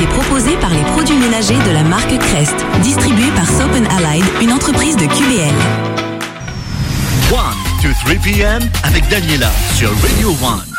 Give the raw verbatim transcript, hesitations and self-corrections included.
est proposé par les produits ménagers de la marque Crest, distribué par Soap and Allied, une entreprise de Q B L. one to three p.m. avec Daniela sur Radio One.